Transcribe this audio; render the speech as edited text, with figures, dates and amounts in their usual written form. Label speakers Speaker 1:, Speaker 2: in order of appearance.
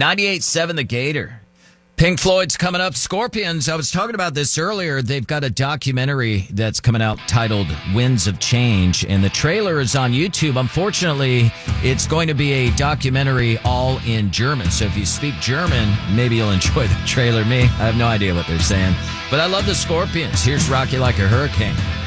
Speaker 1: 98.7 The Gator. Pink Floyd's coming up. Scorpions, I was talking about this earlier. They've got a documentary that's coming out titled Winds of Change, and the trailer is on YouTube. Unfortunately, it's going to be a documentary all in German. So if you speak German, maybe you'll enjoy the trailer. Me, I have no idea what they're saying. But I love the Scorpions. Here's Rock You Like a Hurricane.